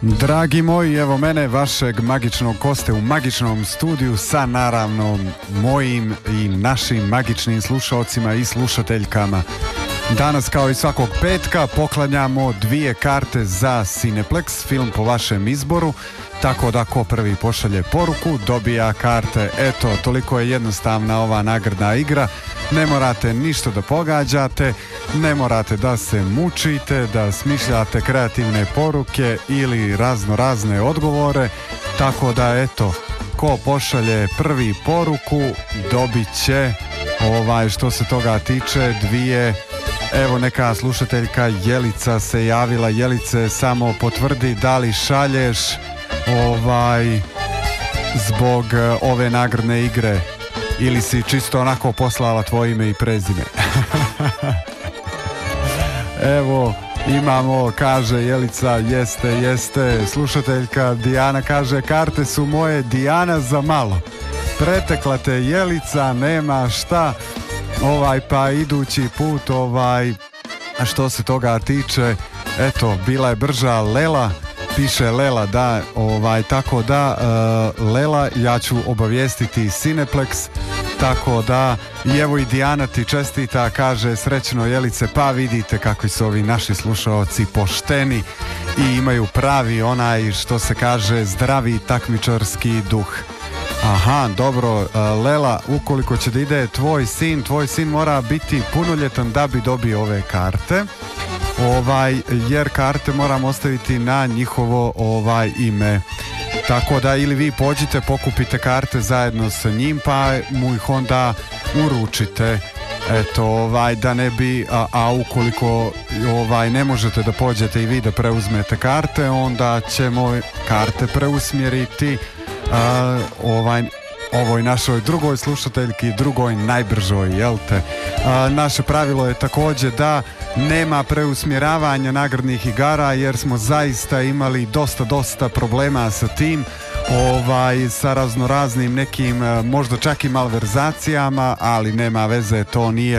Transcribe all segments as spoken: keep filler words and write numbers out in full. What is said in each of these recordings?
Dragi moji, evo mene, vašeg magičnog goste u magičnom studiju sa naravno mojim i našim magičnim slušalcima i slušateljkama. Danas kao i svakog petka poklanjamo dvije karte za Cineplex, film po vašem izboru, tako da ko prvi pošalje poruku dobija karte. Eto, toliko je jednostavna ova nagradna igra. Ne morate ništa da pogađate, ne morate da se mučite, da smišljate kreativne poruke ili razno razne odgovore, tako da eto, ko pošalje prvi poruku dobit će, ovaj, što se toga tiče, dvije. Evo, neka slušateljka Jelica se javila. Jelice, samo potvrdi da li šalješ ovaj zbog ove nagradne igre ili si čisto onako poslala tvoje ime i prezime. Evo, imamo, kaže Jelica, jeste, jeste. Slušateljka Dijana kaže, karte su moje, Dijana za malo. Pretekla te Jelica, nema šta. Ovaj, pa idući put, ovaj, a što se toga tiče, eto, bila je brža Lela. Piše Lela, da, ovaj, tako da, uh, Lela, ja ću obavijestiti Cineplex, tako da, i evo i Dijana ti čestita, kaže, srećno Jelice, pa vidite kako su ovi naši slušaoci pošteni i imaju pravi onaj, što se kaže, zdravi takmičarski duh. Aha, dobro, uh, Lela, ukoliko će da ide tvoj sin, tvoj sin mora biti punoljetan da bi dobio ove karte. Ovaj, jer karte moram ostaviti na njihovo ovaj ime. Tako da ili vi pođite, pokupite karte zajedno sa njim, pa mu ih onda uručite. Eto, ovaj, da ne bi, a, a ukoliko ovaj, ne možete da pođete i vi da preuzmete karte, onda ćemo karte preusmjeriti a, ovaj, ovoj našoj drugoj slušateljki, drugoj najbržoj, jel te? A, naše pravilo je također da nema preusmjeravanja nagradnih igara, jer smo zaista imali dosta, dosta problema sa tim, ovaj, sa raznoraznim nekim, možda čak i malverzacijama, ali nema veze, to nije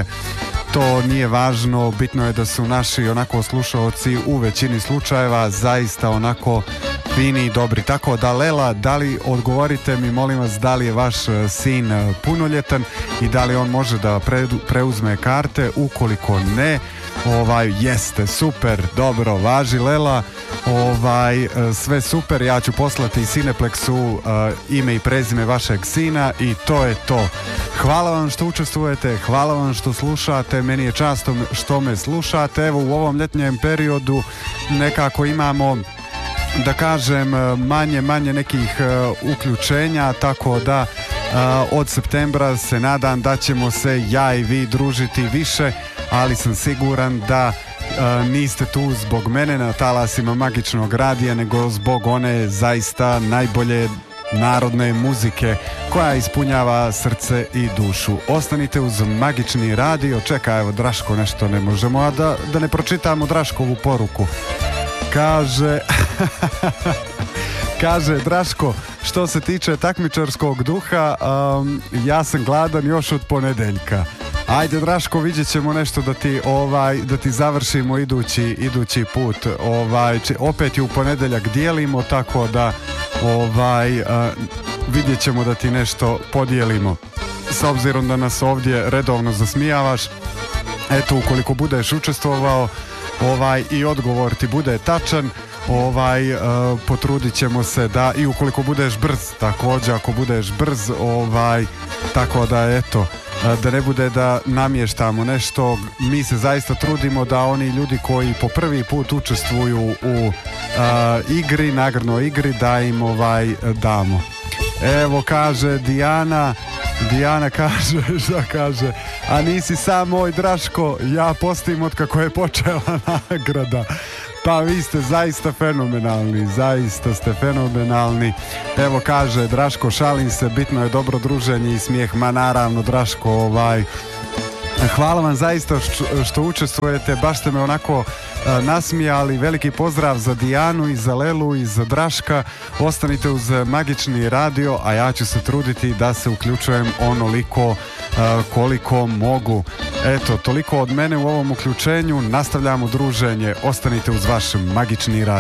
to nije važno, bitno je da su naši onako slušaoci u većini slučajeva zaista onako fini i dobri. Tako da, Lela, da li odgovorite mi, molim vas, da li je vaš sin punoljetan i da li on može da pre, preuzme karte? Ukoliko ne, ovaj, jeste, super, dobro, važi Lela, ovaj, sve super, ja ću poslati Cineplexu uh, ime i prezime vašeg sina i to je to. Hvala vam što učestvujete, hvala vam što slušate, meni je čast što me slušate. Evo, u ovom ljetnjem periodu nekako imamo, da kažem, manje, manje nekih uh, uključenja, tako da uh, od septembra se nadam da ćemo se ja i vi družiti više, ali sam siguran da uh, niste tu zbog mene na talasima magičnog radija, nego zbog one zaista najbolje narodne muzike koja ispunjava srce i dušu. Ostanite uz magični radio. Čekaj, evo, Draško, nešto ne možemo, a da, da ne pročitamo Draškovu poruku. Kaže, kaže Draško, što se tiče takmičarskog duha, um, ja sam gladan još od ponedeljka. Ajde, Draško, vidjet ćemo nešto da ti, ovaj, da ti završimo idući, idući put. Ovaj, opet je u ponedeljak dijelimo, tako da ovaj, uh, vidjet ćemo da ti nešto podijelimo. S obzirom da nas ovdje redovno zasmijavaš, eto, ukoliko budeš učestvovao, ovaj, i odgovor ti bude tačan, ovaj, uh, potrudit ćemo se da, i ukoliko budeš brz, također ako budeš brz, ovaj, tako da eto, da ne bude da namještamo nešto. Mi se zaista trudimo da oni ljudi koji po prvi put učestvuju u uh, igri, nagradnoj igri, da im ovaj damo. Evo, kaže Dijana, Dijana kaže, šta kaže, a nisi sam moj Draško, ja postim od kako je počela nagrada. Pa vi ste zaista fenomenalni, zaista ste fenomenalni. Evo, kaže Draško, šalim se, bitno je dobro druženje i smijeh. Ma naravno, Draško, ovaj, hvala vam zaista što, što učestvujete, baš ste me onako a, nasmijali. Veliki pozdrav za Dijanu i za Lelu i za Draška. Ostanite uz magični radio, a ja ću se truditi da se uključujem onoliko a, koliko mogu. Eto, toliko od mene u ovom uključenju. Nastavljamo druženje. Ostanite uz vaš magični radio.